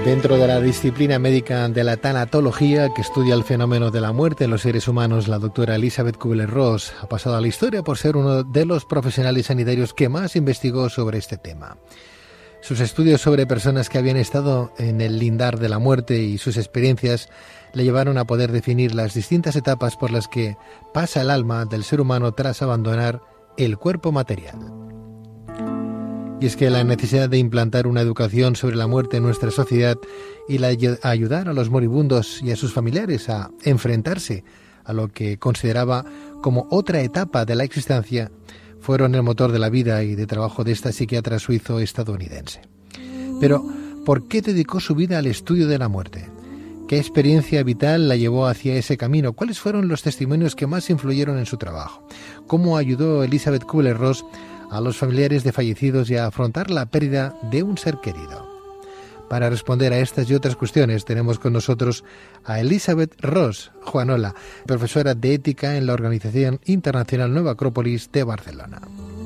Dentro de la disciplina médica de la tanatología, que estudia el fenómeno de la muerte en los seres humanos, la doctora Elizabeth Kubler-Ross ha pasado a la historia por ser uno de los profesionales sanitarios que más investigó sobre este tema. Sus estudios sobre personas que habían estado en el lindar de la muerte y sus experiencias le llevaron a poder definir las distintas etapas por las que pasa el alma del ser humano tras abandonar el cuerpo material. Y es que la necesidad de implantar una educación sobre la muerte en nuestra sociedad y ayudar a los moribundos y a sus familiares a enfrentarse a lo que consideraba como otra etapa de la existencia fueron el motor de la vida y de trabajo de esta psiquiatra suizo-estadounidense. Pero, ¿por qué dedicó su vida al estudio de la muerte? ¿Qué experiencia vital la llevó hacia ese camino? ¿Cuáles fueron los testimonios que más influyeron en su trabajo? ¿Cómo ayudó Elizabeth Kubler-Ross a los familiares de fallecidos y a afrontar la pérdida de un ser querido? Para responder a estas y otras cuestiones tenemos con nosotros a Elizabeth Ross Juanola, profesora de ética en la Organización Internacional Nueva Acrópolis de Barcelona.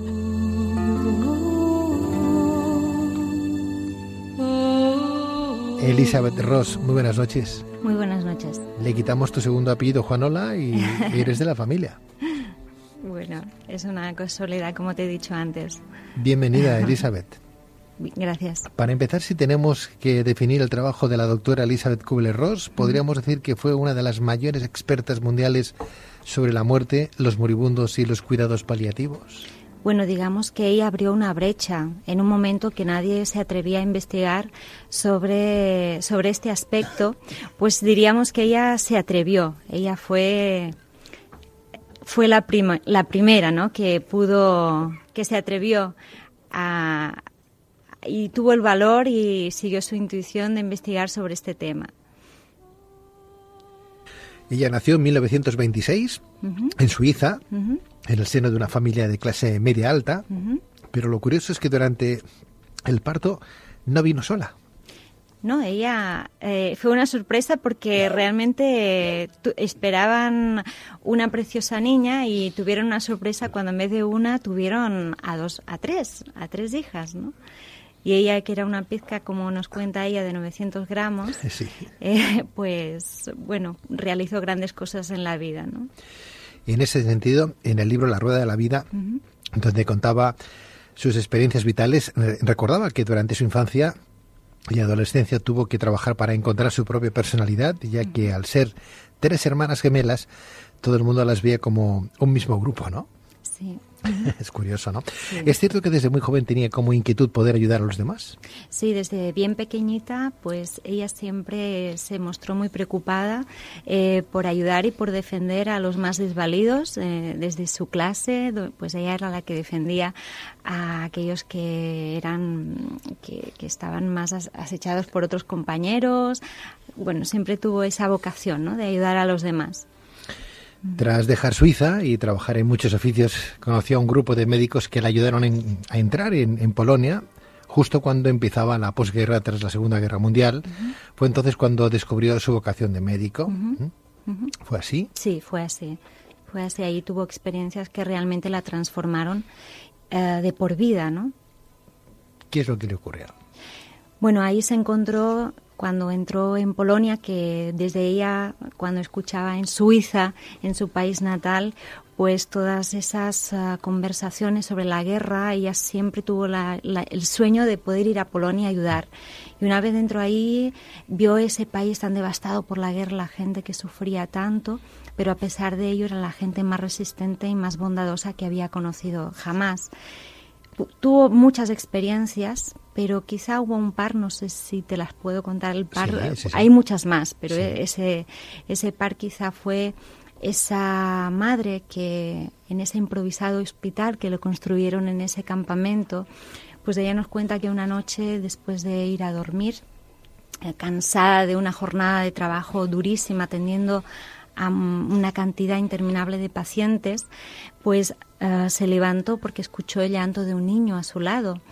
Elizabeth Ross, muy buenas noches. Muy buenas noches. Le quitamos tu segundo apellido, Juanola, y eres de la familia. Bueno, es una casualidad, como te he dicho antes. Bienvenida, Elizabeth. Gracias. Para empezar, si tenemos que definir el trabajo de la doctora Elizabeth Kubler-Ross, podríamos decir que fue una de las mayores expertas mundiales sobre la muerte, los moribundos y los cuidados paliativos. Bueno, digamos que ella abrió una brecha en un momento que nadie se atrevía a investigar sobre este aspecto, pues diríamos que ella se atrevió. Ella fue la primera, ¿no?, que se atrevió y tuvo el valor y siguió su intuición de investigar sobre este tema. Ella nació en 1926 en Suiza, en el seno de una familia de clase media alta, pero lo curioso es que durante el parto no vino sola. No, ella fue una sorpresa porque realmente esperaban una preciosa niña y tuvieron una sorpresa cuando en vez de una tuvieron a tres hijas, ¿no? Y ella, que era una pizca, como nos cuenta ella, de 900 gramos, sí. Pues bueno, realizó grandes cosas en la vida, ¿no? Y en ese sentido, en el libro La Rueda de la Vida, donde contaba sus experiencias vitales, recordaba que durante su infancia y adolescencia tuvo que trabajar para encontrar su propia personalidad, ya que al ser 3 hermanas gemelas, todo el mundo las veía como un mismo grupo, ¿no? Sí. Es curioso, ¿no? Sí. ¿Es cierto que desde muy joven tenía como inquietud poder ayudar a los demás? Sí, desde bien pequeñita, pues ella siempre se mostró muy preocupada por ayudar y por defender a los más desvalidos. Desde su clase, pues ella era la que defendía a aquellos que estaban más acechados por otros compañeros. Bueno, siempre tuvo esa vocación, ¿no?, de ayudar a los demás. Tras dejar Suiza y trabajar en muchos oficios, conoció a un grupo de médicos que le ayudaron a entrar en Polonia, justo cuando empezaba la posguerra tras la Segunda Guerra Mundial. Fue entonces cuando descubrió su vocación de médico. ¿Fue así? Sí, fue así. Fue así. Ahí tuvo experiencias que realmente la transformaron de por vida, ¿no? ¿Qué es lo que le ocurrió? Bueno, ahí se encontró, cuando entró en Polonia, que desde ella, cuando escuchaba en Suiza, en su país natal, pues todas esas conversaciones sobre la guerra, ella siempre tuvo el sueño de poder ir a Polonia a ayudar. Y una vez dentro ahí, vio ese país tan devastado por la guerra, la gente que sufría tanto, pero a pesar de ello era la gente más resistente y más bondadosa que había conocido jamás. Tuvo muchas experiencias, pero quizá hubo un par, no sé si te las puedo contar, el par, sí. Hay muchas más, pero sí. ese par quizá fue esa madre que en ese improvisado hospital que lo construyeron en ese campamento, pues ella nos cuenta que una noche, después de ir a dormir, cansada de una jornada de trabajo durísima, atendiendo a una cantidad interminable de pacientes, pues se levantó porque escuchó el llanto de un niño a su lado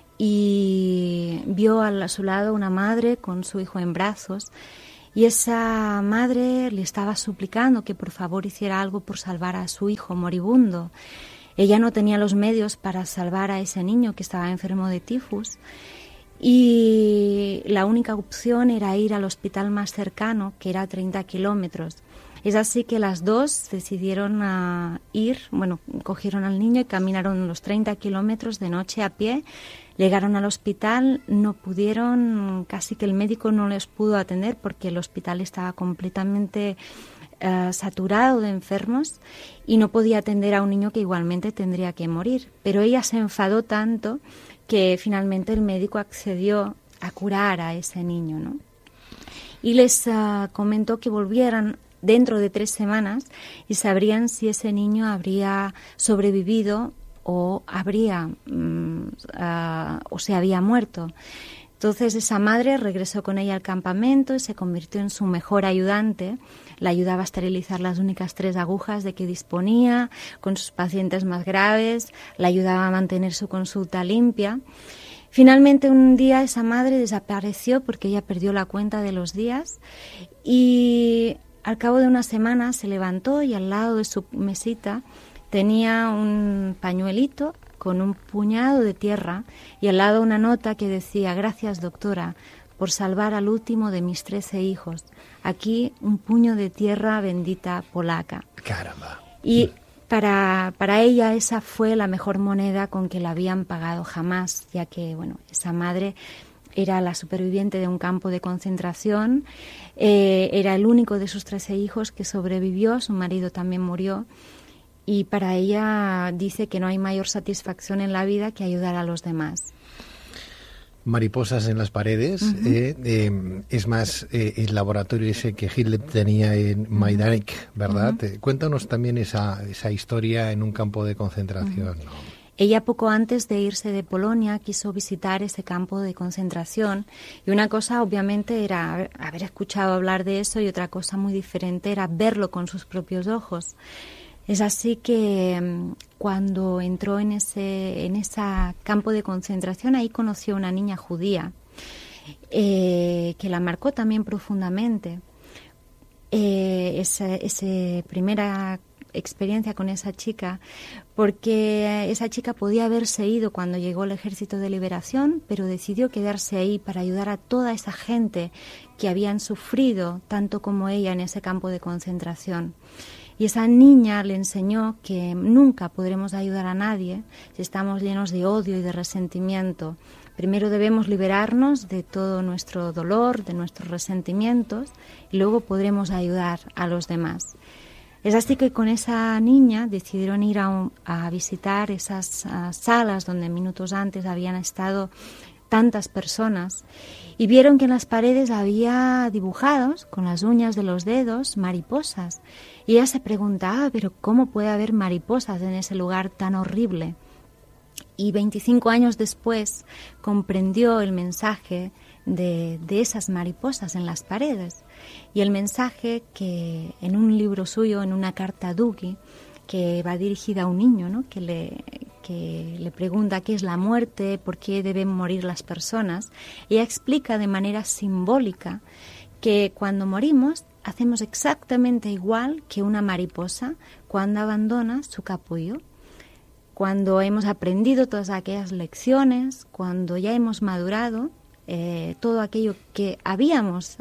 y vio a su lado una madre con su hijo en brazos, y esa madre le estaba suplicando que por favor hiciera algo por salvar a su hijo moribundo. Ella no tenía los medios para salvar a ese niño que estaba enfermo de tifus, y la única opción era ir al hospital más cercano, que era a 30 kilómetros. Es así que las dos decidieron cogieron al niño y caminaron los 30 kilómetros de noche a pie. Llegaron al hospital, no pudieron, casi que el médico no les pudo atender porque el hospital estaba completamente saturado de enfermos y no podía atender a un niño que igualmente tendría que morir. Pero ella se enfadó tanto que finalmente el médico accedió a curar a ese niño, ¿no? Y les comentó que volvieran dentro de 3 semanas y sabrían si ese niño habría sobrevivido o se había muerto. Entonces esa madre regresó con ella al campamento y se convirtió en su mejor ayudante. La ayudaba a esterilizar las únicas 3 agujas de que disponía con sus pacientes más graves, la ayudaba a mantener su consulta limpia. Finalmente un día esa madre desapareció porque ella perdió la cuenta de los días y al cabo de una semana se levantó y al lado de su mesita tenía un pañuelito con un puñado de tierra y al lado una nota que decía: gracias, doctora, por salvar al último de mis 13 hijos. Aquí un puño de tierra bendita polaca. Caramba. Y para ella esa fue la mejor moneda con que la habían pagado jamás, ya que esa madre era la superviviente de un campo de concentración, era el único de sus 13 hijos que sobrevivió, su marido también murió, y para ella dice que no hay mayor satisfacción en la vida que ayudar a los demás. Mariposas en las paredes, es más el laboratorio ese que Hitler tenía en Majdanek, ¿verdad? Cuéntanos también esa historia en un campo de concentración, ¿no? Ella poco antes de irse de Polonia quiso visitar ese campo de concentración y una cosa obviamente era haber escuchado hablar de eso y otra cosa muy diferente era verlo con sus propios ojos. Es así que cuando entró en ese campo de concentración ahí conoció a una niña judía que la marcó también profundamente. Esa primera experiencia con esa chica, porque esa chica podía haberse ido cuando llegó el Ejército de Liberación, pero decidió quedarse ahí para ayudar a toda esa gente que habían sufrido tanto como ella en ese campo de concentración. Y esa niña le enseñó que nunca podremos ayudar a nadie si estamos llenos de odio y de resentimiento. Primero debemos liberarnos de todo nuestro dolor, de nuestros resentimientos, y luego podremos ayudar a los demás. Es así que con esa niña decidieron ir a visitar esas salas donde minutos antes habían estado tantas personas y vieron que en las paredes había dibujados con las uñas de los dedos mariposas. Y ella se preguntaba, pero ¿cómo puede haber mariposas en ese lugar tan horrible? Y 25 años después comprendió el mensaje de esas mariposas en las paredes. Y el mensaje que en un libro suyo, en una carta a Dougie, que va dirigida a un niño, ¿no? que le pregunta qué es la muerte, por qué deben morir las personas, ella explica de manera simbólica que cuando morimos hacemos exactamente igual que una mariposa cuando abandona su capullo. Cuando hemos aprendido todas aquellas lecciones, cuando ya hemos madurado, todo aquello que habíamos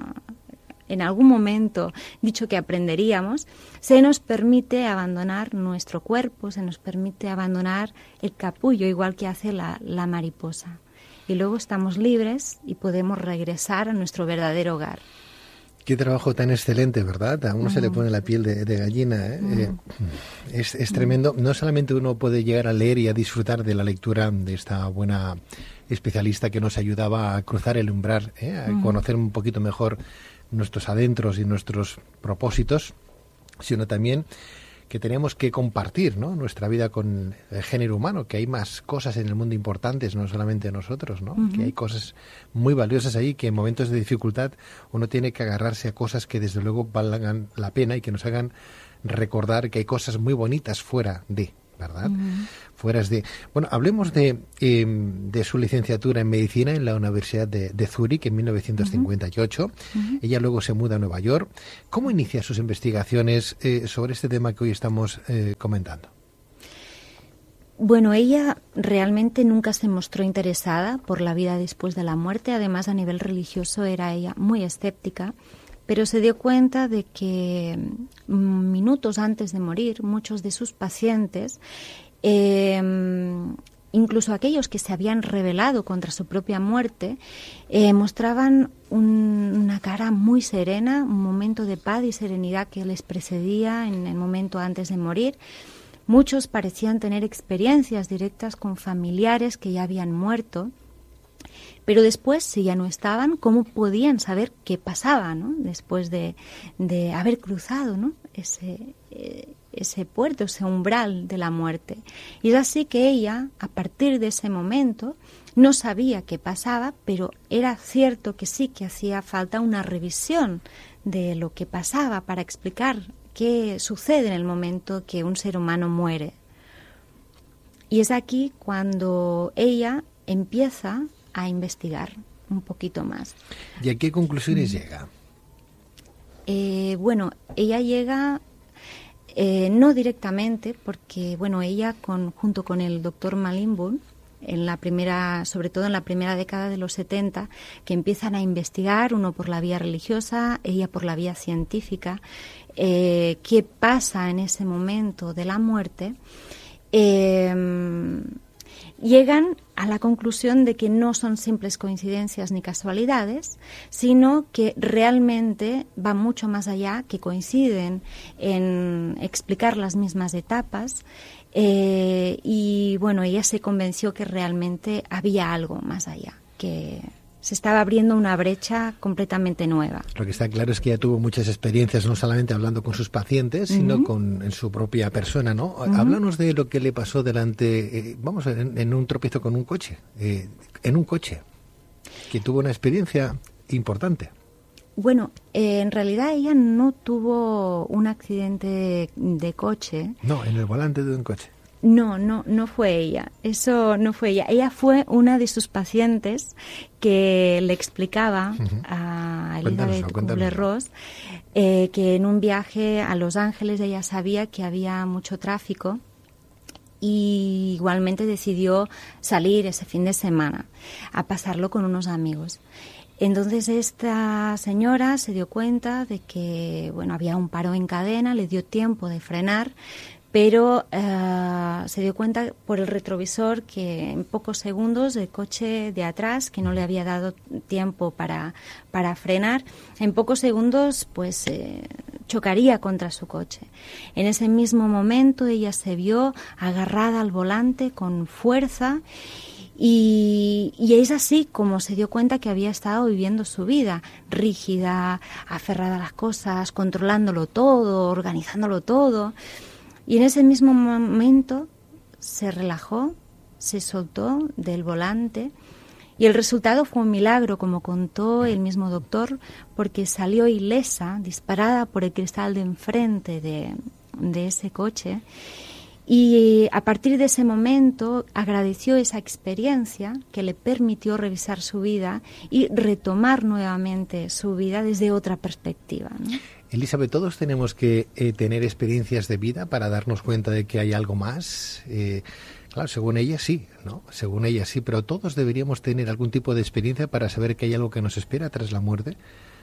en algún momento dicho que aprenderíamos, se nos permite abandonar nuestro cuerpo, se nos permite abandonar el capullo, igual que hace la mariposa. Y luego estamos libres y podemos regresar a nuestro verdadero hogar. Qué trabajo tan excelente, ¿verdad? A uno se le pone la piel de gallina, ¿eh? Es tremendo. No solamente uno puede llegar a leer y a disfrutar de la lectura de esta buena especialista que nos ayudaba a cruzar el umbral, a conocer un poquito mejor nuestros adentros y nuestros propósitos, sino también que tenemos que compartir, ¿no?, nuestra vida con el género humano, que hay más cosas en el mundo importantes, no solamente nosotros, ¿no? Que hay cosas muy valiosas ahí, que en momentos de dificultad uno tiene que agarrarse a cosas que desde luego valgan la pena y que nos hagan recordar que hay cosas muy bonitas fuera de, ¿verdad? Fuera de... Bueno, hablemos de su licenciatura en medicina en la Universidad de Zúrich en 1958. Ella luego se muda a Nueva York. ¿Cómo inicia sus investigaciones sobre este tema que hoy estamos comentando? Bueno, ella realmente nunca se mostró interesada por la vida después de la muerte. Además, a nivel religioso era ella muy escéptica, pero se dio cuenta de que minutos antes de morir, muchos de sus pacientes, incluso aquellos que se habían rebelado contra su propia muerte, mostraban una cara muy serena, un momento de paz y serenidad que les precedía en el momento antes de morir. Muchos parecían tener experiencias directas con familiares que ya habían muerto, pero después, si ya no estaban, ¿cómo podían saber qué pasaba, ¿no? Después de haber cruzado, ¿no? ese puerto, ese umbral de la muerte? Y es así que ella, a partir de ese momento, no sabía qué pasaba, pero era cierto que sí que hacía falta una revisión de lo que pasaba para explicar qué sucede en el momento que un ser humano muere. Y es aquí cuando ella empieza a investigar un poquito más. ¿Y a qué conclusiones llega? Bueno, ella llega no directamente, porque bueno, ella junto con el doctor Malimbun, sobre todo en la primera década de los 70, que empiezan a investigar, uno por la vía religiosa, ella por la vía científica, qué pasa en ese momento de la muerte, llegan a la conclusión de que no son simples coincidencias ni casualidades, sino que realmente va mucho más allá, que coinciden en explicar las mismas etapas. Y bueno, ella se convenció que realmente había algo más allá, que se estaba abriendo una brecha completamente nueva. Lo que está claro es que ella tuvo muchas experiencias, no solamente hablando con sus pacientes, sino en su propia persona, ¿no? Háblanos de lo que le pasó delante, en un tropiezo con un coche, en un coche, que tuvo una experiencia importante. Bueno, en realidad ella no tuvo un accidente de coche. No, en el volante de un coche. No fue ella. Eso no fue ella. Ella fue una de sus pacientes que le explicaba a Elizabeth Kubler-Ross que en un viaje a Los Ángeles ella sabía que había mucho tráfico y igualmente decidió salir ese fin de semana a pasarlo con unos amigos. Entonces esta señora se dio cuenta de que había un paro en cadena, le dio tiempo de frenar, pero se dio cuenta por el retrovisor que en pocos segundos el coche de atrás, que no le había dado tiempo para frenar, en pocos segundos pues chocaría contra su coche. En ese mismo momento ella se vio agarrada al volante con fuerza. Y es así como se dio cuenta que había estado viviendo su vida, rígida, aferrada a las cosas, controlándolo todo, organizándolo todo. Y en ese mismo momento se relajó, se soltó del volante y el resultado fue un milagro, como contó el mismo doctor, porque salió ilesa, disparada por el cristal de enfrente de ese coche. Y a partir de ese momento agradeció esa experiencia que le permitió revisar su vida y retomar nuevamente su vida desde otra perspectiva, ¿no? Elizabeth, todos tenemos que tener experiencias de vida para darnos cuenta de que hay algo más. Claro, según ella sí, ¿no? Según ella sí, pero todos deberíamos tener algún tipo de experiencia para saber que hay algo que nos espera tras la muerte.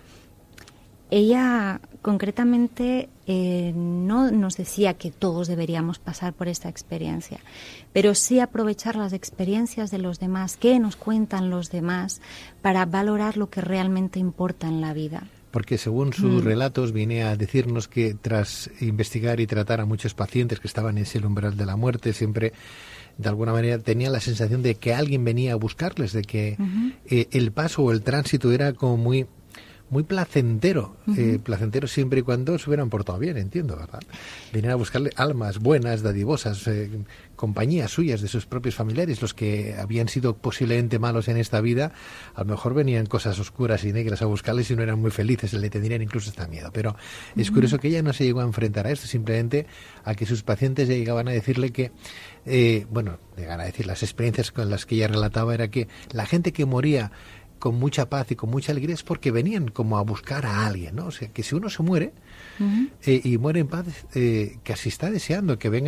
Ella concretamente no nos decía que todos deberíamos pasar por esta experiencia, pero sí aprovechar las experiencias de los demás, qué nos cuentan los demás, para valorar lo que realmente importa en la vida. Porque según sus relatos viene a decirnos que tras investigar y tratar a muchos pacientes que estaban en ese umbral de la muerte, siempre de alguna manera tenían la sensación de que alguien venía a buscarles, de que el paso o el tránsito era como muy placentero, placentero siempre y cuando se hubieran portado bien, entiendo, ¿verdad? Venían a buscarle almas buenas, dadivosas, compañías suyas, de sus propios familiares, los que habían sido posiblemente malos en esta vida, a lo mejor venían cosas oscuras y negras a buscarles y no eran muy felices, le tendrían incluso hasta miedo. Pero es curioso que ella no se llegó a enfrentar a esto, simplemente a que sus pacientes llegaban a decirle que, llegaban a decir, las experiencias con las que ella relataba era que la gente que moría con mucha paz y con mucha alegría es porque venían como a buscar a alguien, ¿no? O sea, que si uno se muere y muere en paz, casi está deseando que venga